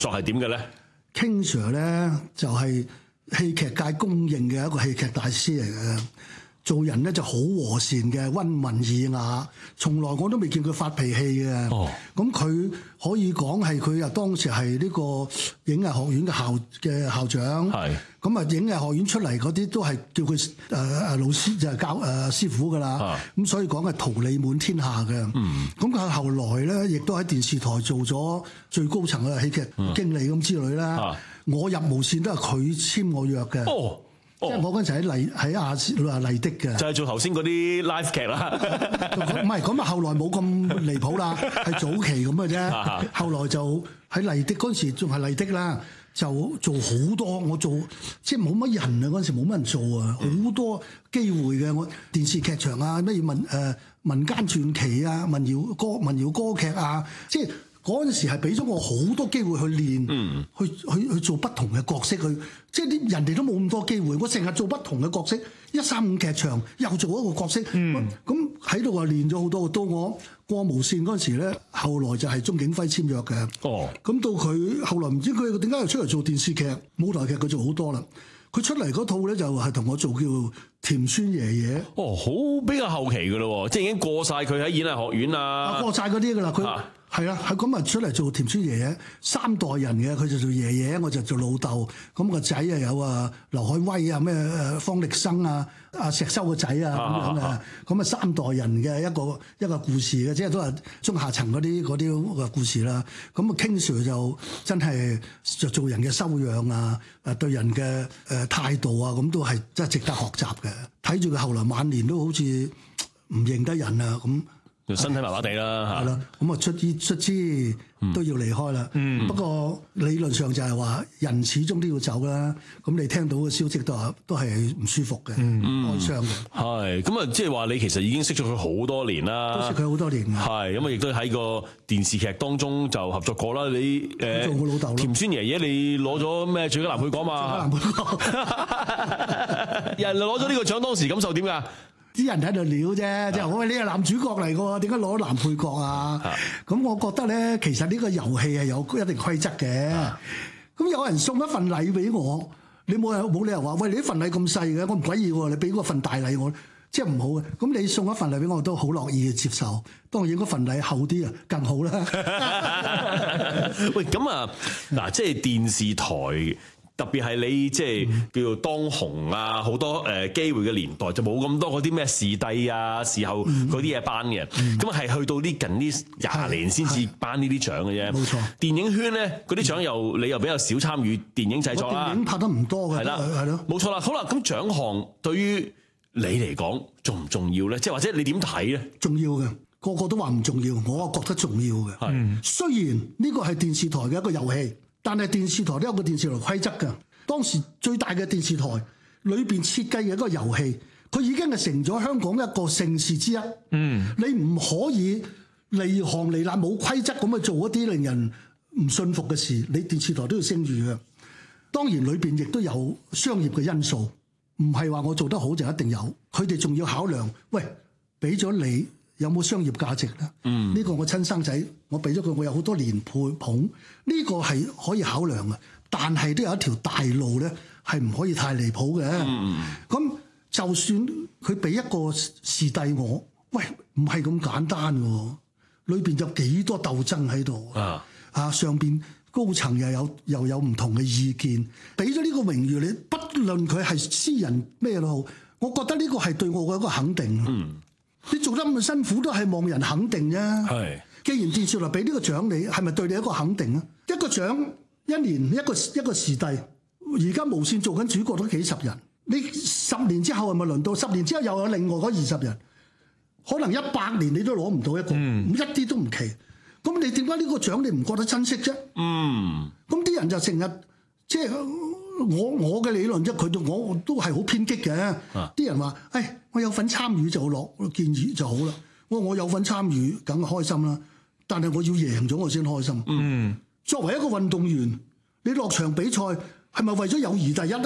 作係點嘅咧？ King Sir 咧就係戲劇界公認嘅一個戲劇大師嚟嘅。做人咧就好和善嘅，溫文爾雅，從來我都未見佢發脾氣嘅。咁佢可以講係佢當時係呢個影藝學院嘅校長。咁啊，影藝學院出嚟嗰啲都係叫佢老師，就係教師傅噶啦。咁所以講係桃李滿天下嘅。咁佢後來咧，亦都喺電視台做咗最高層嘅戲劇經理咁之類啦。我入無線都係佢簽我約嘅。即係我嗰陣時喺麗的嘅， 就係做頭先嗰啲 live 劇啦。 唔係咁啊，後來冇咁離譜啦，係早期咁嘅啫。後來就喺麗的嗰陣時仲係麗的啦，就做好多我做，即係冇乜人啊，嗰陣時冇乜人做啊，好多機會嘅。我電視劇場啊，咩民間傳奇啊，民謠歌劇啊，即係。嗰陣時係俾咗我好多機會去練，去做不同嘅角色，即係啲人哋都冇咁多機會。我成日做不同嘅角色，135劇場又做一個角色，咁喺度話練咗好多。到我過無線嗰陣時咧，後來就係鍾景輝簽約嘅。咁到佢後來唔知佢點解又出嚟做電視劇、舞台劇，佢做好多啦。佢出嚟嗰套咧就係同我做叫甜酸爺爺。 好比較後期嘅咯，即係已經過晒佢喺演藝學院啊， 過晒嗰啲㗎啦。佢係啦，係咁啊出嚟做甜酸爺爺，3代人嘅，佢就做爺爺，我就做老豆。咁個仔啊有劉愷威啊，咩方力申啊，石修個仔啊咁樣嘅。咁啊3代人嘅一個故事嘅，即係都係中下層嗰啲故事啦。咁啊 King Sir 就真係就做人嘅修養啊，對人嘅態度啊，咁都係真係值得學習嘅。睇住佢後來晚年都好似唔認得人啊咁。 身體麻麻地啦， 係啦，咁啊出資都要離開啦。不過理論上就係話人始終都要走啦。咁你聽到嘅消息都係唔舒服嘅，哀傷嘅。 係咁啊，即係話你其實已經識咗佢好多年啦， 都識佢好多年。 係咁啊，亦都喺個電視劇當中就合作過啦。你做我老豆咯。 甜酸爺爺，你攞咗咩最佳男配角嘛？ 最佳男配角。 人攞咗呢個獎，當時感受點㗎？ 啲人喺度撩啫，即係喂，你係男主角嚟嘅喎，點解攞男配角啊？咁我覺得咧，其實呢個遊戲係有一定規則嘅。咁有人送一份禮俾我，你冇理由話喂，你啲份禮咁細嘅，我唔鬼要喎，你俾嗰份大禮我，即係唔好嘅。咁你送一份禮俾我，都好樂意接受。當然嗰份禮厚啲啊，更好啦。 喂，咁啊，嗱，即係電視台。特別係你即係叫做當紅啊，好多機會嘅年代就冇咁多嗰啲咩視帝啊、視後嗰啲嘢頒嘅，咁係去到呢近呢20年先至頒呢啲獎嘅啫。冇錯，電影圈咧嗰啲獎你又比較少參與電影製作啦。 電影拍得唔多嘅，係啦，係咯， 冇錯啦。好啦，咁獎項對於你嚟講重唔重要咧？即係或者你點睇咧？ 重要嘅，個個都話唔重要，我覺得重要嘅。雖然呢個係電視台嘅一個遊戲。但係電視台都有個電視台規則㗎。當時最大嘅電視台裏邊設計嘅一個遊戲，佢已經係成咗香港一個盛事之一。你唔可以離行離迾冇規則咁去做一啲令人唔信服嘅事。你電視台都要聲譽嘅。當然裏邊亦都有商業嘅因素，唔係話我做得好就一定有。佢哋仲要考量，喂，俾咗你。有冇商業價值咧？呢個我親生仔，我俾咗佢，我有好多年捧，呢個係可以考量嘅。但係都有一條大路咧，係唔可以太離譜嘅。咁就算佢俾一個視帝我，喂，唔係咁簡單嘅，裏邊有幾多鬥爭喺度上邊高層又有唔同嘅意見，俾咗呢個榮譽你，不論佢係私人咩都好，我覺得呢個係對我嘅一個肯定。你做得咁辛苦都係望人肯定啫。係，既然電視台俾呢個獎你，係咪對你一個肯定啊？一個獎一年一個視帝，而家無線做緊主角都幾十人，你10年之後係咪輪到10年之後又有另外嗰20人？可能100年你都攞唔到一個，一啲都唔奇。咁你點解呢個獎你唔覺得珍惜啫？咁啲人就成日即係我嘅理論啫，我都係好偏激嘅。啲人話，我有份參與就落建議就好啦。我有份參與，梗係開心啦。但係我要贏咗我先開心。作為一個運動員，你落場比賽係咪為咗友誼第一啊？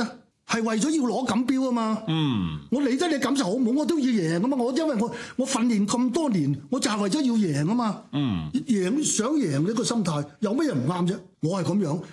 係為咗要攞錦標啊嘛。我理得你感受好唔好，我都要贏噶嘛。因為我訓練咁多年，我就係為咗要贏啊嘛。想贏呢個心態，有咩嘢唔啱啫？我係咁樣，